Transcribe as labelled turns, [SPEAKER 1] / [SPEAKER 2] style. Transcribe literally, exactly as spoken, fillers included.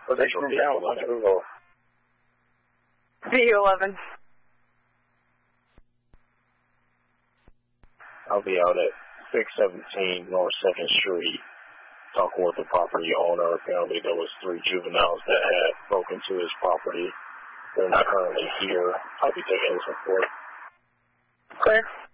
[SPEAKER 1] Potential down on Google.
[SPEAKER 2] V U eleven.
[SPEAKER 3] I'll be out at six seventeen North second Street, talking with the property owner. Apparently there was three juveniles that had broken into his property. They're not currently here. I'll be taking this report.
[SPEAKER 2] Clear.